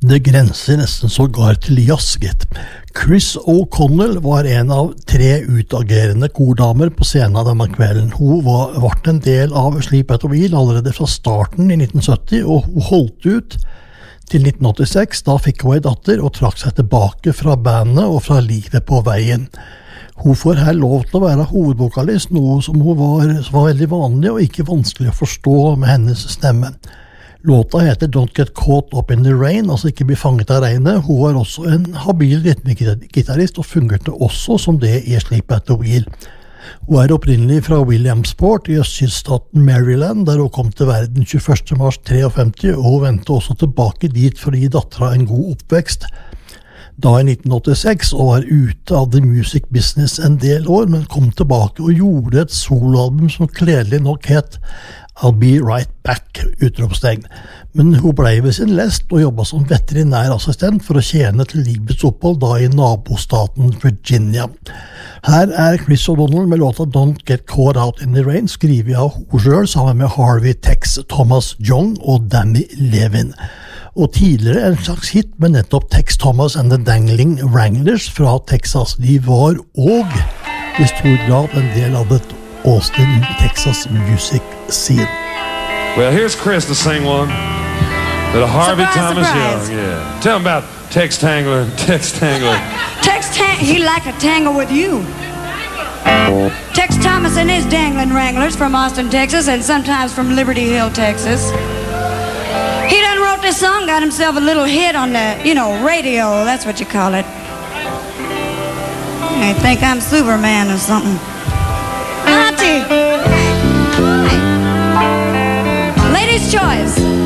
Det grenser nesten sågar til jazz, gitt. Chris O'Connell var en av 3 utagerende kordamer på scenen denne kvelden. Hun var en del av Sleep at the Wheel allerede fra starten i 1970, og hun holdt ut til 1986. Da fikk hun en datter og trakk seg tilbake fra bandet og fra livet på veien. Hun får her lov til å være hovedvokalist, noe som var veldig vanlig og ikke vanskelig å forstå med hennes stemme. Låta heter Don't Get Caught Up in the Rain, altså ikke bli fanget av regnet. Hun var også en habil rytmegitarist og fungerte også som det i Sleep at the Wheel. Hun opprinnelig fra Williamsport i østsydstaten Maryland, der hun kom til verden 21. mars 1953, og hun vendte også tilbake dit for å gi dattera en god oppvekst. Da i 1986, og var ute av the music business en del år, men kom tilbake og gjorde et soloalbum som kledelig nok het I'll Be Right Back, utropstegn. Men hun ble ved sin lest og jobbet som veterinærassistent for å tjene til livets opphold da i nabostaten Virginia. Her Chris O'Donnell med låta Don't Get Caught Out in the Rain, skrevet av hun selv sammen med Harvey Tex, Thomas Young og Danny Levin. Og tidligere en slags hit med nettopp Tex Thomas and the Dangling Wranglers fra Texas. De var og i stor grad en del av det Austin, Texas music scene. Well, here's Chris to sing one that Harvey Thomas Young. Yeah. Tell him about Tex Tangler. He'd like to tangle with you. Tex Thomas and his Dangling Wranglers from Austin, Texas, and sometimes from Liberty Hill, Texas. He done wrote this song, got himself a little hit on the, radio, that's what you call it. I think I'm Superman or something. Auntie! Hi. Ladies' choice.